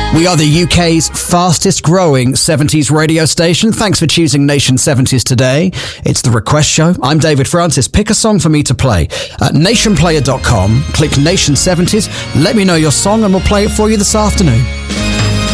We are the UK's fastest growing 70s radio station. Thanks for choosing Nation 70s today. It's the Request Show. I'm David Francis. Pick a song for me to play. At nationplayer.com, click Nation 70s, let me know your song and we'll play it for you this afternoon.